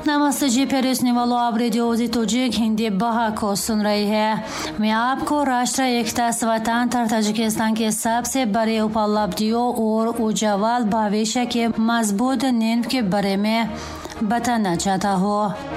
नमस्ते जी, पेरिस निवालो आप रेडियो तोजिक हिंदी बहा को सुन रही है। मैं आपको राष्ट्रीय एकता स्वतंत्र ताजिकिस्तान के सबसे बड़े उपलब्धियों और उज्ज्वल भविष्य के मजबूत नींव के बारे में बताना चाहता हूँ।